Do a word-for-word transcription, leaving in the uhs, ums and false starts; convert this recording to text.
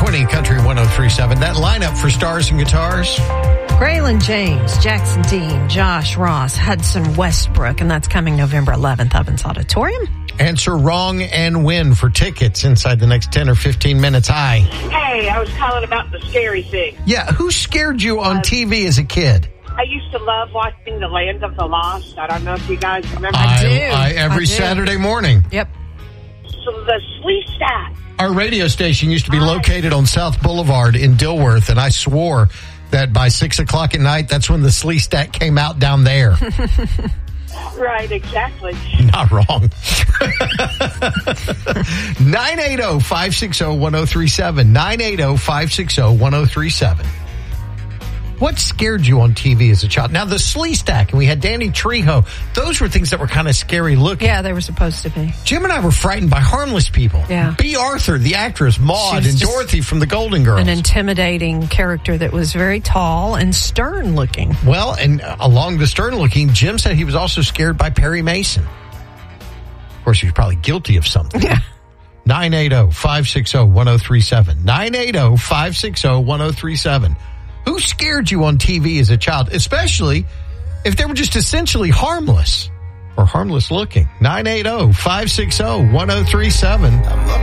twenty Country one oh three point seven. That lineup for Stars and Guitars. Braylon James, Jackson Dean, Josh Ross, Hudson Westbrook, and that's coming November eleventh, Ovens Auditorium. Answer wrong and win for tickets inside the next ten or fifteen minutes. Hi. Hey, I was calling about the scary thing. Yeah, who scared you on T V as a kid? I used to love watching The Land of the Lost. I don't know if you guys remember. I do. I, every I do. Saturday morning. Yep. So the Sleestak. Our radio station used to be located on South Boulevard in Dilworth, and I swore that by six o'clock at night, that's when the Sleestak came out down there. Right, exactly. Not wrong. nine eight zero, five six zero, one zero three seven. nine eight zero, five six zero, one zero three seven. What scared you on T V as a child? Now, the Sleestak, and we had Danny Trejo. Those were things that were kind of scary looking. Yeah, they were supposed to be. Jim and I were frightened by harmless people. Yeah. B. Arthur, the actress, Maude, She was and just Dorothy from the Golden Girls. An intimidating character that was very tall and stern looking. Well, and uh, along the stern looking, Jim said he was also scared by Perry Mason. Of course, he was probably guilty of something. Yeah. nine eight zero, five six zero, one zero three seven. nine eight zero, five six zero, one zero three seven. Who scared you on T V as a child, especially if they were just essentially harmless or harmless looking? nine eight zero, five six zero, one zero three seven.